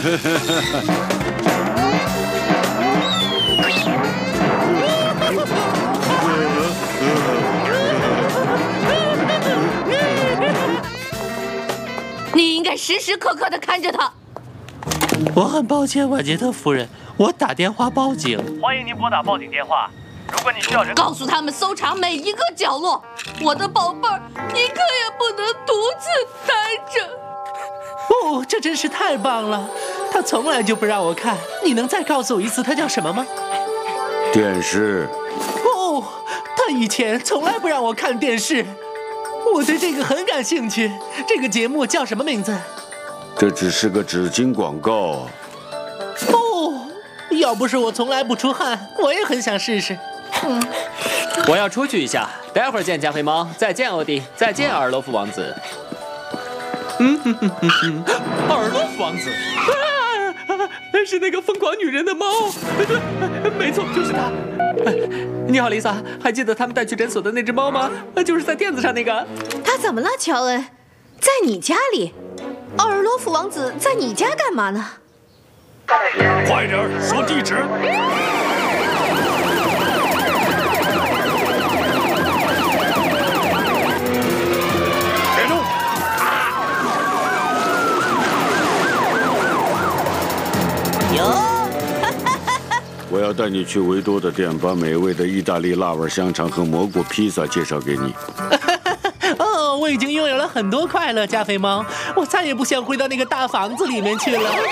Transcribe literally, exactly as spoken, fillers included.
你应该时时刻刻地看着他。 我很抱歉，瓦杰特夫人，我打电话报警。 欢迎您拨打报警电话。如果你需要人， 告诉他们搜查每一个角落。我的宝贝儿，一刻也不能独自待着。 哦，这真是太棒了！他从来就不让我看。你能再告诉我一次他叫什么吗？ 电视。 哦，他以前从来不让我看电视。我对这个很感兴趣。这个节目叫什么名字？ 这只是个纸巾广告。 哦，要不是我从来不出汗，我也很想试试。嗯， 我要出去一下，待会儿见加菲猫，再见欧弟，再见阿尔洛夫王子。嗯哼哼哼哼，阿尔洛夫王子，啊，是那个疯狂女人的猫，对，没错，就是他。你好，丽萨，还记得他们带去诊所的那只猫吗？就是在垫子上那个。 他怎么了，乔恩？在你家里？奥尔洛夫王子在你家干嘛呢？ 快点说地址。别动！ 哟。 我要带你去维多的店，把美味的意大利辣味香肠和蘑菇披萨介绍给你。 哦，我已经拥有了很多快乐，加菲猫，我再也不想回到那个大房子里面去了。